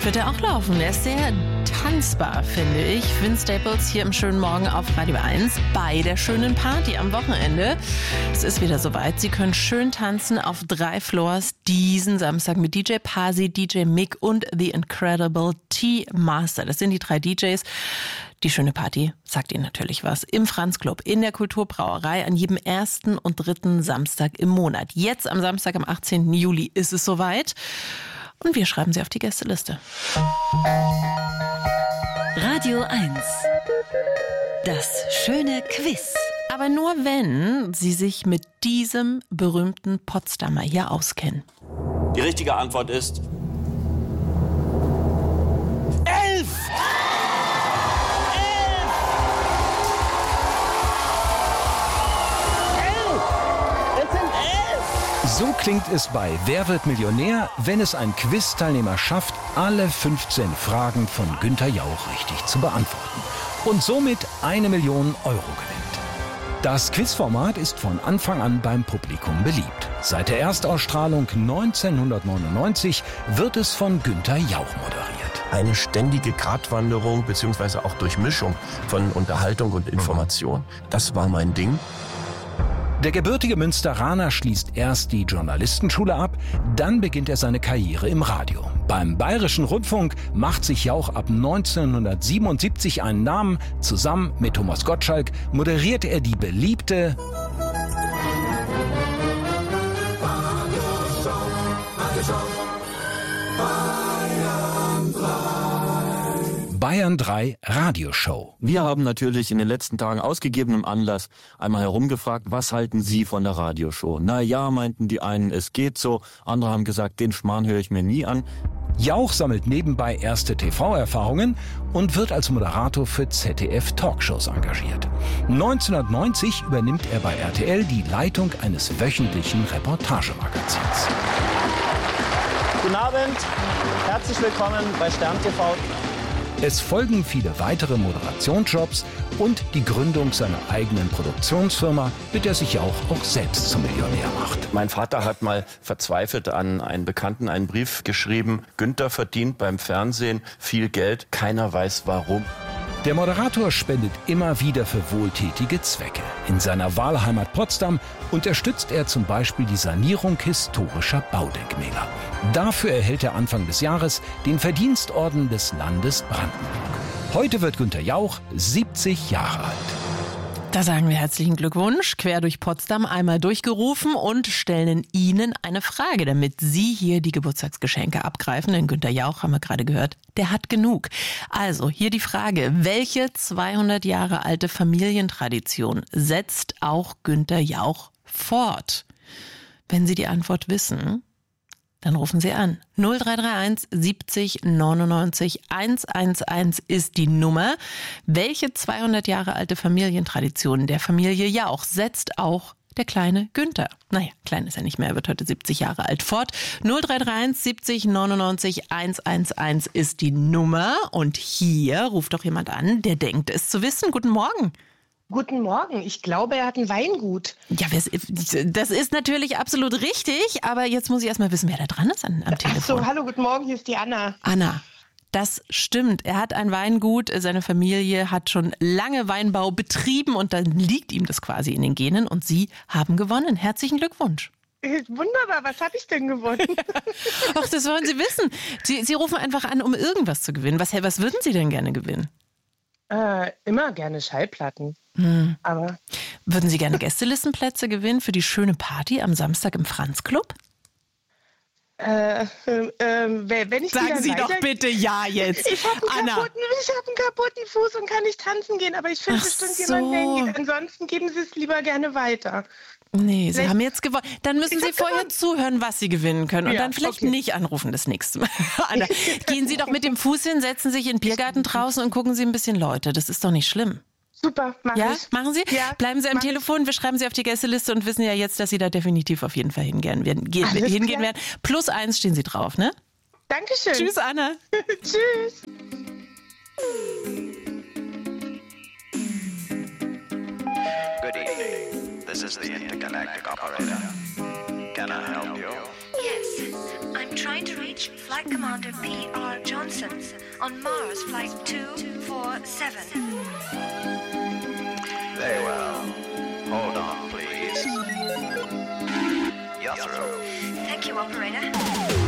Vielleicht wird er auch laufen. Er ist sehr tanzbar, finde ich. Vince Staples hier im schönen Morgen auf Radio 1 bei der schönen Party am Wochenende. Es ist wieder soweit. Sie können schön tanzen auf 3 Floors diesen Samstag mit DJ Pasi, DJ Mick und The Incredible T-Master. Das sind die 3 DJs. Die schöne Party sagt Ihnen natürlich was. Im Franz Club, in der Kulturbrauerei, an jedem 1. und 3. Samstag im Monat. Jetzt am Samstag, am 18. Juli ist es soweit. Und wir schreiben Sie auf die Gästeliste. Radio 1. Das schöne Quiz. Aber nur wenn Sie sich mit diesem berühmten Potsdamer hier auskennen. Die richtige Antwort ist 11! So klingt es bei Wer wird Millionär, wenn es ein Quiz-Teilnehmer schafft, alle 15 Fragen von Günther Jauch richtig zu beantworten und somit 1 Million Euro gewinnt. Das Quizformat ist von Anfang an beim Publikum beliebt. Seit der Erstausstrahlung 1999 wird es von Günther Jauch moderiert. Eine ständige Gratwanderung bzw. auch Durchmischung von Unterhaltung und Information. Das war mein Ding. Der gebürtige Münsteraner schließt erst die Journalistenschule ab, dann beginnt er seine Karriere im Radio. Beim Bayerischen Rundfunk macht sich Jauch ab 1977 einen Namen. Zusammen mit Thomas Gottschalk moderiert er die beliebte Bayern 3 Radioshow. Wir haben natürlich in den letzten Tagen ausgegebenem Anlass einmal herumgefragt, was halten Sie von der Radioshow? Na ja, meinten die einen, es geht so. Andere haben gesagt, den Schmarrn höre ich mir nie an. Jauch sammelt nebenbei erste TV-Erfahrungen und wird als Moderator für ZDF-Talkshows engagiert. 1990 übernimmt er bei RTL die Leitung eines wöchentlichen Reportagemagazins. Guten Abend, herzlich willkommen bei Stern TV. Es folgen viele weitere Moderationsjobs und die Gründung seiner eigenen Produktionsfirma, mit der sich Jauch auch selbst zum Millionär macht. Mein Vater hat mal verzweifelt an einen Bekannten einen Brief geschrieben. Günther verdient beim Fernsehen viel Geld, keiner weiß warum. Der Moderator spendet immer wieder für wohltätige Zwecke. In seiner Wahlheimat Potsdam unterstützt er zum Beispiel die Sanierung historischer Baudenkmäler. Dafür erhält er Anfang des Jahres den Verdienstorden des Landes Brandenburg. Heute wird Günther Jauch 70 Jahre alt. Da sagen wir herzlichen Glückwunsch, quer durch Potsdam einmal durchgerufen und stellen Ihnen eine Frage, damit Sie hier die Geburtstagsgeschenke abgreifen. Denn Günther Jauch, haben wir gerade gehört, der hat genug. Also hier die Frage, welche 200 Jahre alte Familientradition setzt auch Günther Jauch fort? Wenn Sie die Antwort wissen, dann rufen Sie an. 0331 70 99 111 ist die Nummer. Welche 200 Jahre alte Familientradition der Familie Jauch setzt auch der kleine Günther? Naja, klein ist er nicht mehr, er wird heute 70 Jahre alt fort. 0331 70 99 111 ist die Nummer. Und hier ruft doch jemand an, der denkt es zu wissen. Guten Morgen. Guten Morgen. Ich glaube, er hat ein Weingut. Ja, das ist natürlich absolut richtig, aber jetzt muss ich erst mal wissen, wer da dran ist am Telefon. Ach so, hallo, guten Morgen, hier ist die Anna. Anna, das stimmt. Er hat ein Weingut, seine Familie hat schon lange Weinbau betrieben und dann liegt ihm das quasi in den Genen und Sie haben gewonnen. Herzlichen Glückwunsch. Wunderbar, was habe ich denn gewonnen? Ach, das wollen Sie wissen. Sie rufen einfach an, um irgendwas zu gewinnen. Was würden Sie denn gerne gewinnen? Immer gerne Schallplatten. Aber würden Sie gerne Gästelistenplätze gewinnen für die schöne Party am Samstag im Franz Club? Wenn ich Sagen Sie doch bitte ja jetzt. Ich habe einen kaputten Fuß und kann nicht tanzen gehen, aber ich finde bestimmt jemanden, der geht. Ansonsten geben Sie es lieber gerne weiter. Nee, Sie haben jetzt gewonnen. Dann müssen Sie vorher zuhören, was Sie gewinnen können und dann vielleicht nicht anrufen das nächste Mal. Anna, gehen Sie doch mit dem Fuß hin, setzen sich in den Biergarten draußen und gucken Sie ein bisschen Leute. Das ist doch nicht schlimm. Super, ja, machen Sie? Ja, bleiben Sie am Telefon, wir schreiben Sie auf die Gästeliste und wissen ja jetzt, dass Sie da definitiv auf jeden Fall hingehen werden. +1 stehen Sie drauf, ne? Dankeschön. Tschüss, Anna. Tschüss. Good evening. This is the intergalactic operator. Can I help you? Yes, I'm trying to reach Flight Commander P.R. Johnson on Mars Flight 247. Very well. Hold on, please. You're through. Thank you, operator.